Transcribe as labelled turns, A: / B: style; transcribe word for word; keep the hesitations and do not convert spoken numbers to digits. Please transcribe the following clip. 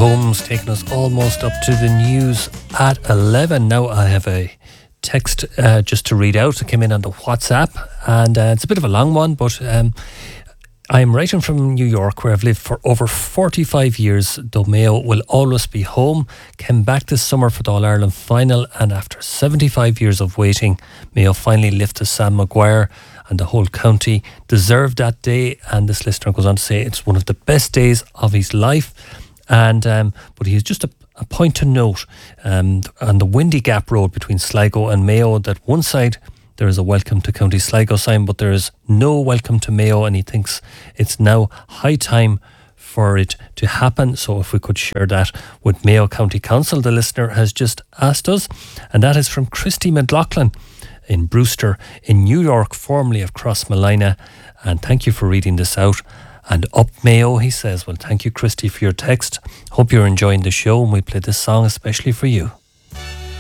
A: Holmes taking us almost up to the news at eleven. Now I have a text uh, just to read out. It came in on the WhatsApp, and uh, it's a bit of a long one, but um, I am writing from New York, where I've lived for over forty-five years, though Mayo will always be home. Came back this summer for the All-Ireland final, and after seventy-five years of waiting, Mayo finally lifted Sam Maguire, and the whole county deserved that day. And this listener goes on to say it's one of the best days of his life. And um, but he has just a, a point to note um, on the Windy Gap Road between Sligo and Mayo, that one side there is a welcome to County Sligo sign, but there is no welcome to Mayo, and he thinks it's now high time for it to happen. So if we could share that with Mayo County Council, the listener has just asked us. And that is from Christy McLaughlin in Brewster in New York, formerly of Crossmolina. And thank you for reading this out. And up Mayo, he says. Well, thank you, Christy, for your text. Hope you're enjoying the show, and we play this song especially for you.